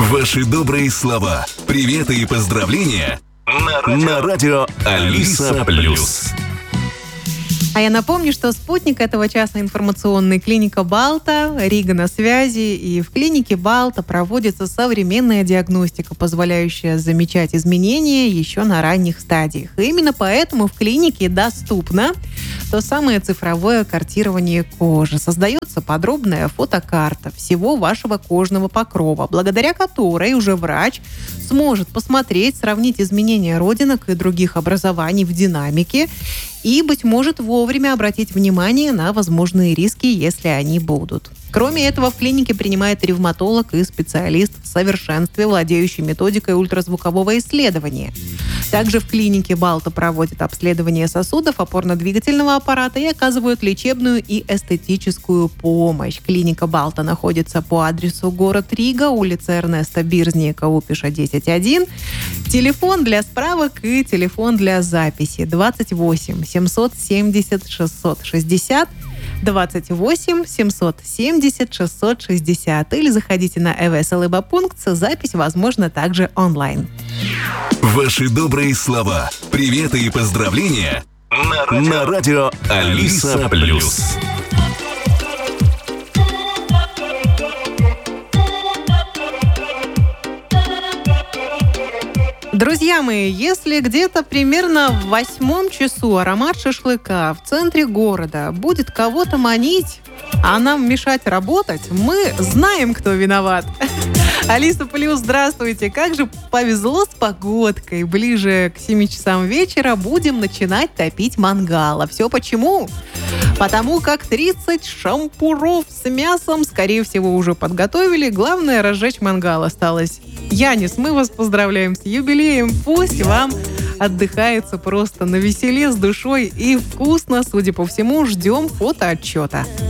Ваши добрые слова, приветы и поздравления на радио Алиса+. А я напомню, что спутник этого часа — информационная клиника Балта, Рига на связи. И в клинике Балта проводится современная диагностика, позволяющая замечать изменения еще на ранних стадиях. И именно поэтому в клинике доступно то самое цифровое картирование кожи. Создается подробная фотокарта всего вашего кожного покрова, благодаря которой уже врач сможет посмотреть, сравнить изменения родинок и других образований в динамике и, быть может, вовремя обратить внимание на возможные риски, если они будут. Кроме этого, в клинике принимает ревматолог и специалист в совершенстве, владеющий методикой ультразвукового исследования. Также в клинике Балта проводят обследование сосудов, опорно-двигательного аппарата и оказывают лечебную и эстетическую помощь. Клиника Балта находится по адресу город Рига, улица Эрнеста Бирзния, Каупиша, 10-1. Телефон для справок и телефон для записи 28 770 660, 28 770 660. Или заходите на evs.lb.c. Запись возможна также онлайн. Ваши добрые слова, приветы и поздравления на радио Алиса+. Друзья мои, если где-то примерно в 8 часу аромат шашлыка в центре города будет кого-то манить, а нам мешать работать, мы знаем, кто виноват. Алиса Плюс, здравствуйте. Как же повезло с погодкой. Ближе к 7 часам вечера будем начинать топить мангал. А все почему? Потому как 30 шампуров с мясом, скорее всего, уже подготовили. Главное, разжечь мангал осталось. Янис, мы вас поздравляем с юбилеем. Пусть вам отдыхается просто навеселе, с душой и вкусно. Судя по всему, ждем фотоотчета.